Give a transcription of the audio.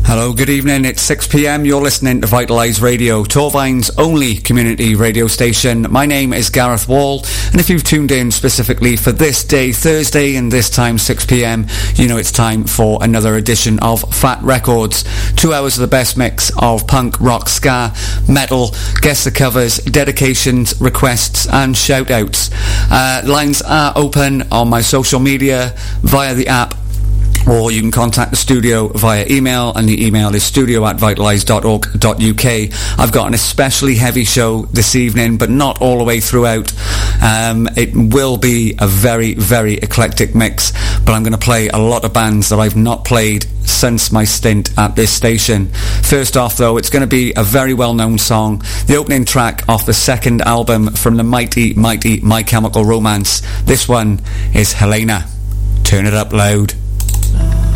Hello, good evening. It's 6 p.m. You're listening to Vitalise Radio, Torvine's only community radio station. My name is Gareth Wall, and if you've tuned in specifically for this day, Thursday, and this time 6 p.m, you know it's time for another edition of Fat Records. 2 hours of the best mix of punk, rock, ska, metal, guest the covers, dedications, requests, and shout-outs. Lines are open on my social media, via the app, or you can contact the studio via email, and the email is studio@vitalise.org.uk. I've got an especially heavy show this evening, but not all the way throughout. It will be a very, very eclectic mix, but I'm going to play a lot of bands that I've not played since my stint at this station. First off, though, it's going to be a very well-known song, the opening track off the second album from the mighty, mighty My Chemical Romance. This one is Helena. Turn it up loud.